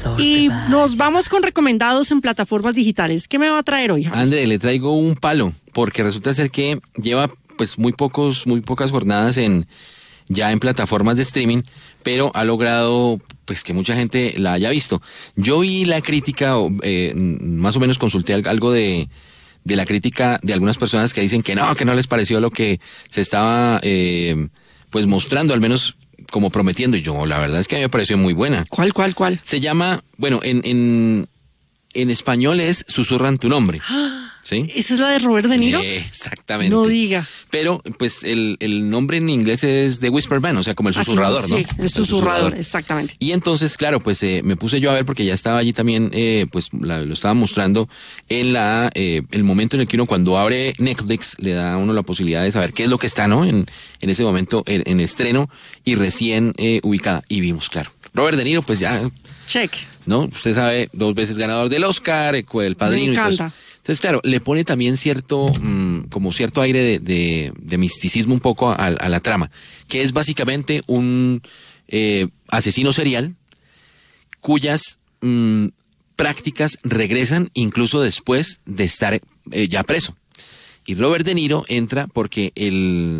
Y nos vamos con recomendados en plataformas digitales. ¿Qué me va a traer hoy, Javi? André, le traigo un palo, porque resulta ser que lleva pues muy pocas jornadas ya en plataformas de streaming, pero ha logrado pues que mucha gente la haya visto. Yo vi la crítica, más o menos consulté algo de la crítica de algunas personas que dicen que no les pareció lo que se estaba pues mostrando, al menos como prometiendo. Y yo, la verdad es que a mí me pareció muy buena. ¿Cuál? Se llama, bueno, en español es Susurran tu nombre. ¿Sí? ¿Esa es la de Robert De Niro? Exactamente. No diga. Pero, pues, el nombre en inglés es The Whisper Man, o sea, como el susurrador, ¿no? Sí, el susurrador, exactamente. Y entonces, claro, pues, me puse yo a ver porque ya estaba allí también, pues, lo estaba mostrando en el momento en el que uno cuando abre Netflix le da a uno la posibilidad de saber qué es lo que está, ¿no? En ese momento, en estreno y recién ubicada. Y vimos, claro. Robert De Niro, pues ya... Check. ¿No? Usted sabe, 2 veces ganador del Oscar, el Padrino. Me encanta. Entonces, claro, le pone también cierto aire de misticismo un poco a la trama, que es básicamente un asesino serial cuyas prácticas regresan incluso después de estar ya preso. Y Robert De Niro entra porque el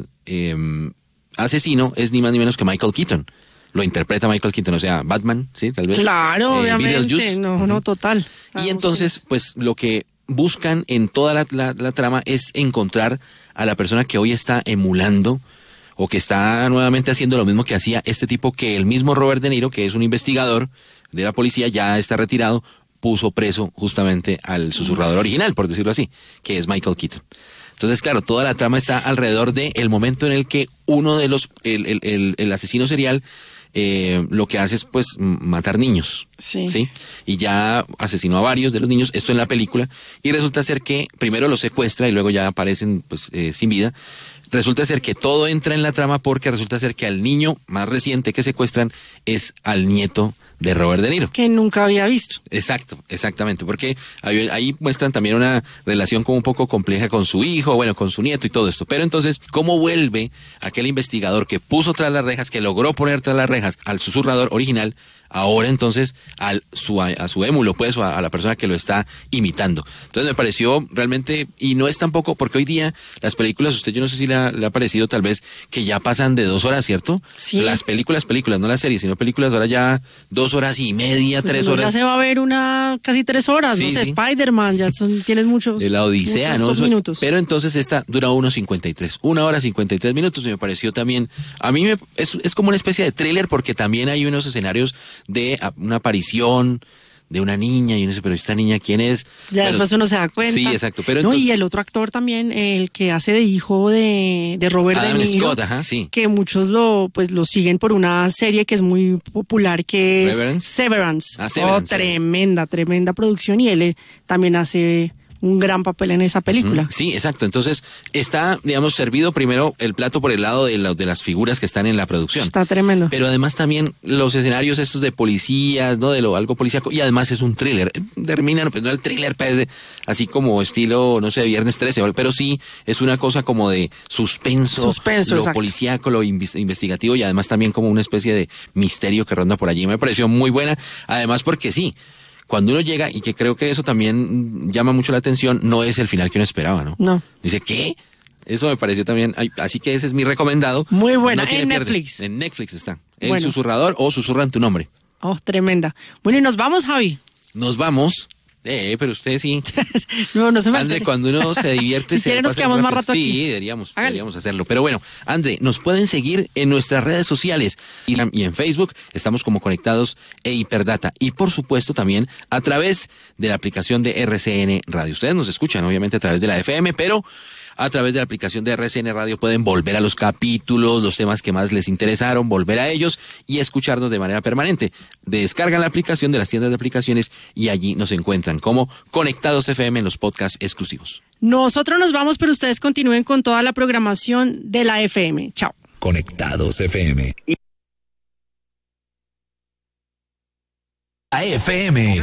asesino es ni más ni menos que Michael Keaton. Lo interpreta Michael Keaton, o sea, Batman, ¿sí? Tal vez. Claro, obviamente. No, total. Y entonces, pues, lo que buscan en toda la trama es encontrar a la persona que hoy está emulando o que está nuevamente haciendo lo mismo que hacía este tipo que el mismo Robert De Niro, que es un investigador de la policía, ya está retirado, puso preso justamente al susurrador original, por decirlo así, que es Michael Keaton. Entonces, claro, toda la trama está alrededor de el momento en el que uno de el asesino serial lo que hace es pues matar niños, ¿sí? Y ya asesinó a varios de los niños, esto en la película, y resulta ser que primero los secuestra y luego ya aparecen pues sin vida. Resulta ser que todo entra en la trama porque resulta ser que al niño más reciente que secuestran es al nieto de Robert De Niro. Que nunca había visto. Exactamente, porque ahí muestran también una relación como un poco compleja con su hijo, bueno, con su nieto y todo esto. Pero entonces, ¿cómo vuelve aquel investigador que puso tras las rejas, que logró poner tras las rejas al susurrador original, ahora entonces a su émulo, pues, o a la persona que lo está imitando? Entonces me pareció realmente, y no es tampoco, porque hoy día las películas, usted yo no sé si le ha parecido tal vez que ya pasan de 2 horas, ¿cierto? Sí. Las películas, no las series, sino películas, ahora ya 2 horas y media, pues 3 horas. Ya se va a ver casi 3 horas, no sé, sí. Spider-Man, ya tienes muchos. De la Odisea, ¿no? Minutos. Pero entonces esta dura 1:53, 1 hora 53 minutos, y me pareció también, a mí es como una especie de thriller porque también hay unos escenarios de una aparición de una niña, y uno dice, pero esta niña, ¿quién es? Ya después uno se da cuenta. Sí, exacto. Pero entonces, y el otro actor también, el que hace de hijo de Robert De Niro, Scott, ajá, sí. Que muchos lo siguen por una serie que es muy popular, que es Severance. Tremenda producción, y él también hace un gran papel en esa película. Sí, exacto. Entonces está, digamos, servido primero el plato por el lado de las figuras que están en la producción. Está tremendo. Pero además también los escenarios estos de policías, ¿no? Algo policíaco, y además es un thriller. Termina, pues no el thriller, pues, así como estilo, no sé, Viernes 13, pero sí es una cosa como de suspenso, lo exacto. Policíaco, lo investigativo, y además también como una especie de misterio que ronda por allí. Me pareció muy buena, además porque sí, cuando uno llega, y que creo que eso también llama mucho la atención, no es el final que uno esperaba, ¿no? No. Dice, ¿qué? Eso me pareció también, así que ese es mi recomendado. Muy buena, no en Netflix. En Netflix está. El Susurrador o Susurran tu nombre. Oh, tremenda. Bueno, y nos vamos, Javi. Nos vamos. Pero usted sí. No se me André, cuando uno se divierte... Si quiere nos quedamos más rato aquí. Sí, deberíamos hacerlo. Pero bueno, André, nos pueden seguir en nuestras redes sociales. Y en Facebook estamos como Conectados e Hiperdata. Y por supuesto también a través de la aplicación de RCN Radio. Ustedes nos escuchan obviamente a través de la FM, pero a través de la aplicación de RCN Radio pueden volver a los capítulos, los temas que más les interesaron, volver a ellos y escucharnos de manera permanente. Descargan la aplicación de las tiendas de aplicaciones y allí nos encuentran como Conectados FM en los podcasts exclusivos. Nosotros nos vamos, pero ustedes continúen con toda la programación de la FM. Chao. Conectados FM. La FM.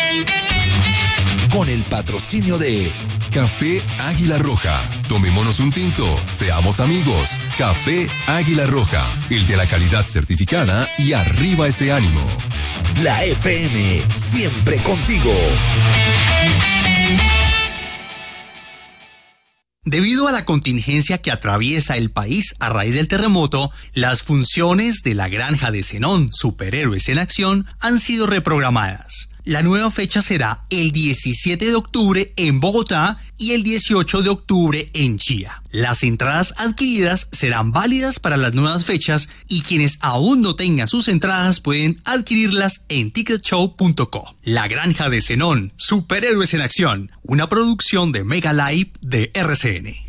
Con el patrocinio de Café Águila Roja. Tomémonos un tinto, seamos amigos. Café Águila Roja, el de la calidad certificada y arriba ese ánimo. La FM, siempre contigo. Debido a la contingencia que atraviesa el país a raíz del terremoto, las funciones de la Granja de Zenón, Superhéroes en Acción, han sido reprogramadas. La nueva fecha será el 17 de octubre en Bogotá y el 18 de octubre en Chía. Las entradas adquiridas serán válidas para las nuevas fechas y quienes aún no tengan sus entradas pueden adquirirlas en ticketshow.co. La Granja de Zenón, Superhéroes en Acción, una producción de Mega Live de RCN.